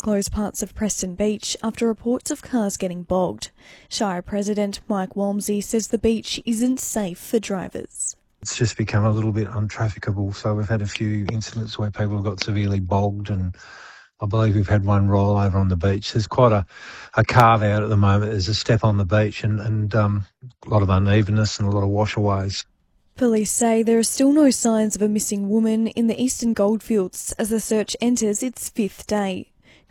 close parts of Preston Beach after reports of cars getting bogged. Shire President Mike Walmsley says the beach isn't safe for drivers. It's just become a little bit untrafficable, so we've had a few incidents where people have got severely bogged, and I believe we've had one rollover on the beach. There's quite a carve out at the moment. There's a step on the beach and a lot of unevenness and a lot of washaways. Police say there are still no signs of a missing woman in the Eastern Goldfields as the search enters its 5th day.